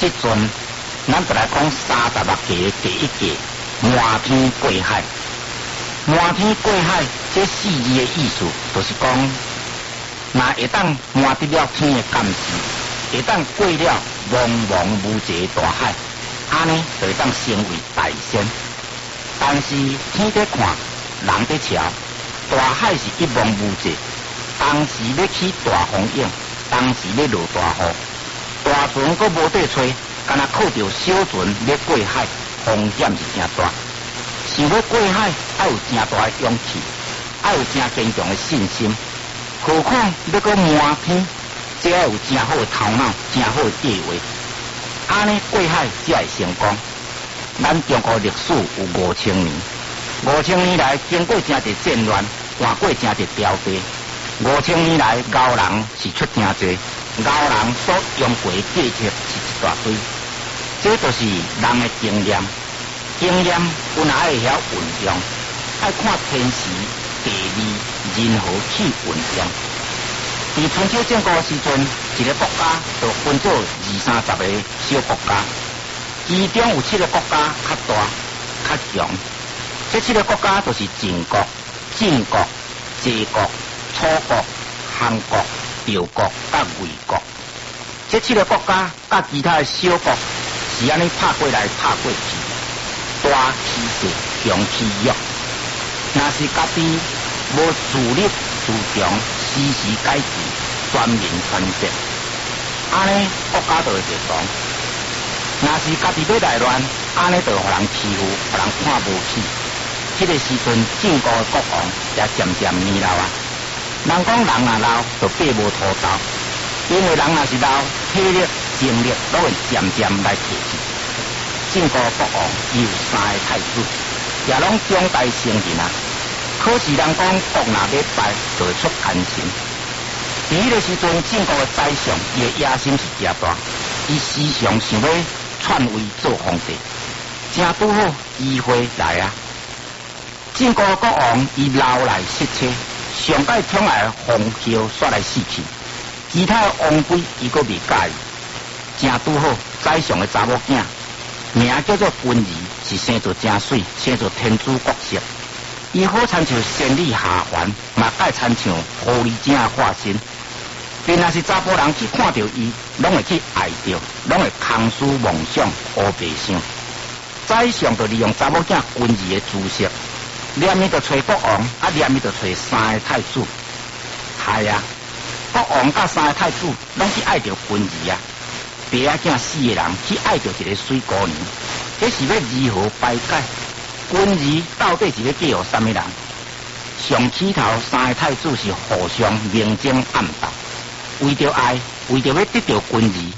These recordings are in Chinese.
即阵咱就来讲36集第一集瞒天过海。瞒天过海这4字的意思，就是讲，若会当瞒得了天的监视，会当过了茫茫无际的大海，安尼就会当成为大仙。但是天在看，人在瞧，大海是一望无际，当时要起大风影，当时要落大雨，大船阁无地吹，干那靠着小船要过海，风险是真大。想要过海，要有真大的勇气，要有真坚强的信心。何况要阁瞒天，这要有真好的头脑，真好的计划，安尼过海才会成功。咱中国历史有5000年，5000年来经过真侪战乱，换过真侪朝代。5000年来，牛人是出真侪，牛人所用过的计策是一大堆。这就是人的经验。经验有哪会晓运用？爱看天时、地利、人和去运用。在春秋战国时阵，一个国家就分做20-30个小国家，其中有7个国家较大、较强。这7个国家就是晋国、晋国、齐国、楚国、韩国、赵国、甲魏国。这7个国家甲其他的小国是安尼拍过来拍过去。大气势，强气弱。若是家己无自立自强，时时改进，全面团结，安尼国家就会灭亡。若是家己要内乱，安尼就互人欺负，互人看无起。迄个时阵，晋国的国王也渐渐年老啊。人讲人若老，就爬无土豆，因为人若是老，体力、精力都会渐渐来提去。晋国国王有3个太子，也拢长大成人啊。可是人讲国若要败，就会出奸臣。伫迄个时阵，晋国的宰相伊的野心是真大，伊时常想要篡位做皇帝，正拄好机会来啊！晋国国王伊老来失车，上界宠爱的风萧煞来死去，其他的王妃伊阁未介意，正拄好宰相的查某囝。名叫做君仪，是生做真水，生做天子国色。伊好亲像仙女下凡，嘛介亲像狐狸精的化身。便若是查甫人去看到伊，拢会去爱着，拢会空思妄想，乌白想。宰相就利用查某囝君仪的姿色，连伊就找国王，连伊就找3个太子。系啊，国王甲3个太子拢去爱着君仪啊。爸仔囝4个人去爱着一个水姑娘，这是要如何排解？君仪到底是要嫁予什么人？上起头3个太子是互相明争暗斗，为着爱，为着要得到君仪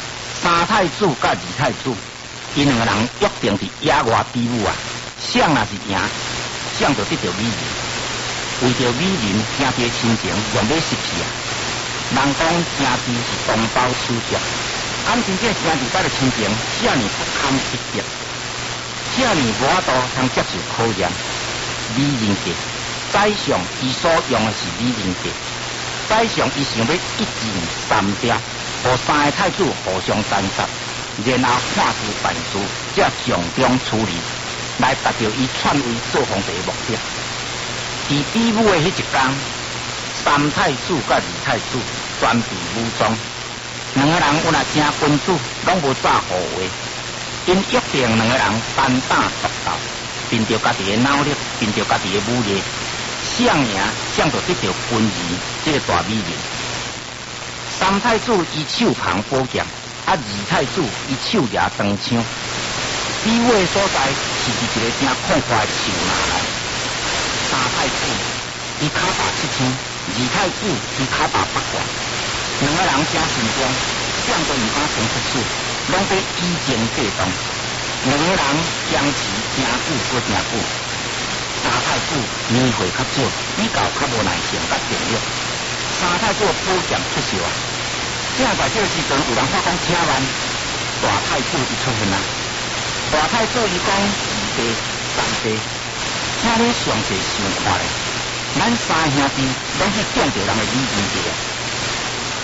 ，3太子甲2太子，因2个人约定是野外比武啊。谁若是赢，谁就得到美人。为着美人，兄弟亲情用要失去啊。人讲兄弟是同胞手足。俺真正兄弟间的亲情，遮尔不堪一击，遮尔无法度通接受考验。美人计，宰相伊所用的是美人计。宰相伊想要一箭3雕，和3个太子互相斩杀，然后看事办事，才从中处理，来达到伊篡位做皇帝的目的。伫比武的迄一天，3太子甲2太子全备武装。2个人有若真君子，拢无早互话。因约定2个人单打独斗，凭着家己的脑力，凭着家己的武艺，谁赢谁就得到君仪这个大美人。3太子伊手捧宝剑，2太子伊手拿长枪。比武的所在是伫一个真宽阔的树林内。3太子伊脚踏7枪，2太子伊脚踏8冠。2个人真成功，谁都唔敢冲出手，拢被以情制动。2个人相持真久搁真久。3太子年岁较少，比较较无耐性甲定力。3太子宝剑出鞘啊！正在这个时阵，有人发讲请慢，大太子伊出现啊！大太子伊讲2弟、3弟，请你详细想看咧，咱3兄弟拢去抢着人的美人计啊！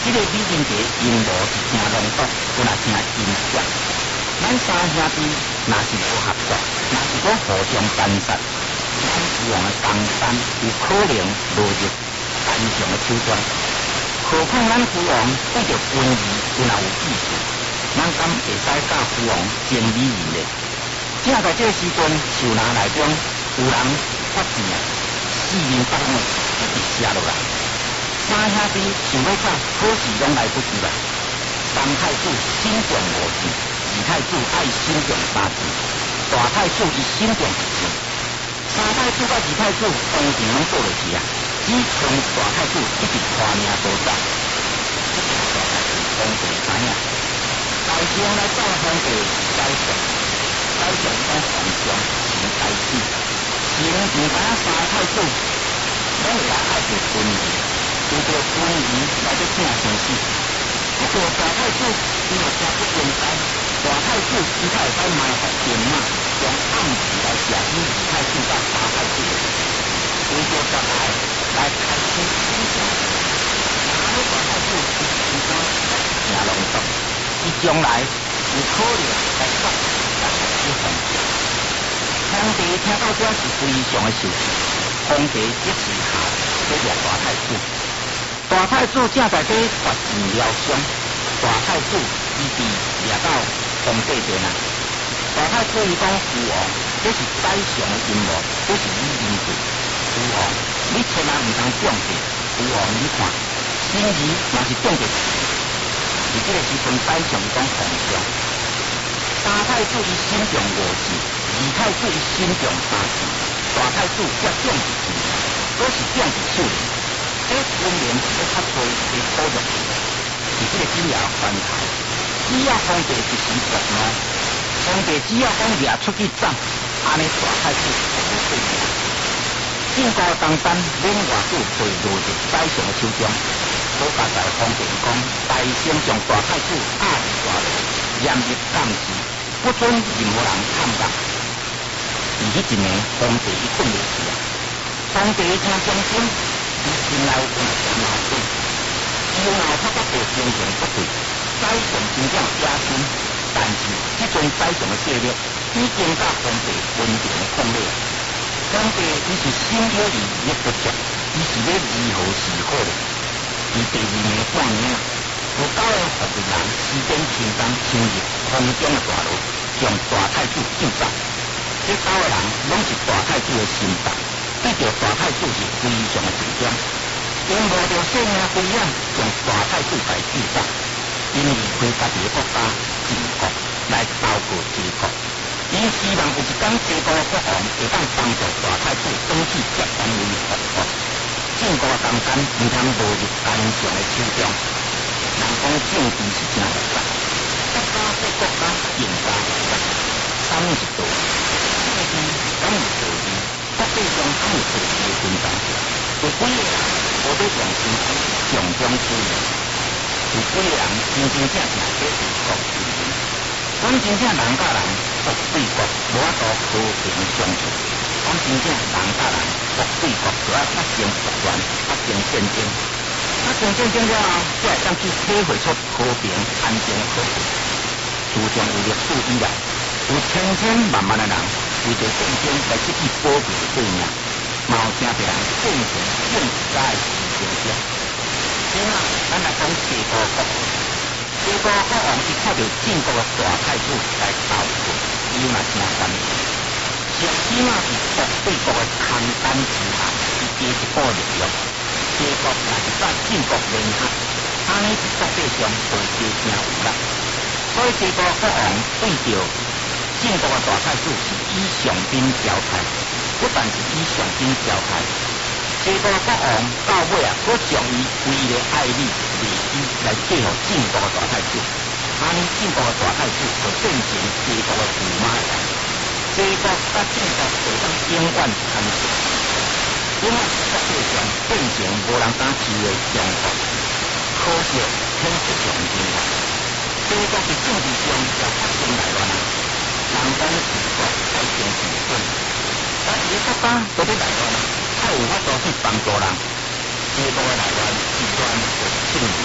这个美人节因无是真浓毒，不那真阴险。咱三兄弟若是无合作，若是讲互相干涉，咱父王的江山有可能落入干将的手中。何况咱父王对着瘟疫有哪有意思？咱敢会使甲父王争美人呢？正在这个时阵，树林内中有人发现四面八方一直写落来。三兄弟想要走，可是拢来不及了。三太子心中无钱，二太子爱心中3钱，大太子伊心中1钱。三太子甲二太子当时拢倒落去啊，只剩大太子一直拖命逃走。这个大太子皇帝知影，大将来找皇帝宰相，宰相讲皇上是大事，是唔知影三太子拢会来爱着君儿。为着君儿来得请生死，不过大太子伊又真不应该，大太子伊才会使埋伏兵马，用暗器来射死二太子甲三太子，为着将来开始戦爭。若大太子伊是真正濃毒，伊將來有可能來殺來殺死皇帝。皇帝聽到這是非常的生氣，皇帝即時下要掠大太子。大太子正在这决战疗伤，大太子伊被掠到皇帝边啊。大太子伊讲父王，这是宰相的阴谋，这是你阴谋。父王，你千万唔通中计。父王，你看，心仪嘛是中计。而这个时阵，宰相伊讲皇上，三太子伊心中5钱，二太子伊心中3钱，大太子则中1钱，可是中伫手里。这当然是要较多的讨论，是这个紧要翻台。只要皇帝一时动怒，皇帝只要讲掠出去斩，安尼大太子就要对命。晋国当丹免偌久会落入宰相的手中，好佳在皇帝讲，大先将大太子押入大牢，严密监视，不准任何人探入。而迄一年，皇帝伊困落去啊，皇帝听将军。伊心内有一个矛盾，伊有哪他甲无精神不对，宰相真正野心，但是这种宰相的势力已经甲皇帝稳定的控制。皇帝伊是心有余力不足，伊是要如何是好呢？伊第2年半年，有9个服役人施展轻功侵入宫中的大楼，将大太子救走。这9个人拢是大太子的心腹。对着大太子是非常的紧张，因无着性命危险，将大太子来救走，因离开家己的国家晋国来投靠齐国，伊希望有一天齐国的国王会当帮助大太子争取接班为复国。晋国的江山唔通落入干将的手中，人讲政治是真复杂，国家对国家更加复杂，啥物是道理？政治敢有道理？国际上敢有道理的存在？有几个人无在用心去上中之人？有几个人真真正正在为国为民？咱真正人甲人国对国无法度和平相处，咱真正人甲人国对国就要发生动乱、发生战争。发生战争了后，才会当去体会出和平安定的可贵。自从有历史以来，有千千万万的人为着战争来失去宝贵的性命，嘛有真侪人变成政治家的牺牲者。今仔咱来讲齐国国王，齐国国王伊看到晋国的大太子来投靠，伊嘛真烦恼。上起码是国对国的空单之下，伊加一股力量。齐国若是甲晋国联合，安尼是国际上会加真有力。所以齐国国王对着晋国的大太子是以上宾交态，不但是以上宾交态，齐国国王到尾啊，佫将伊为了爱礼礼仪来配合晋国的大太子，安尼晋国的大太子就变成齐国的驸马爷。齐国甲晋国就当永远参战，永远是国际上变成无人敢欺的强国。可惜天不从人愿，齐国伫政治上也发生内乱啊。人讲治国爱先治本，但是个国家都在内乱，才有法度去帮助人。齐国的内乱治乱就是胜利，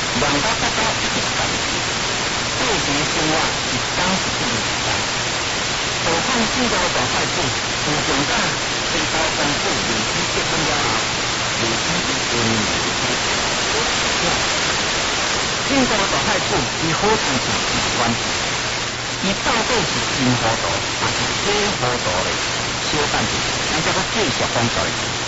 人到大家一定干事，过节生活一当是不能干。何况见到大太子，有重大先到公府领取结婚了后，领取一婚见到大太子，伊好像是机关子，伊到底是真糊涂，还是假糊涂咧？小等者，咱再搁继续讲下去。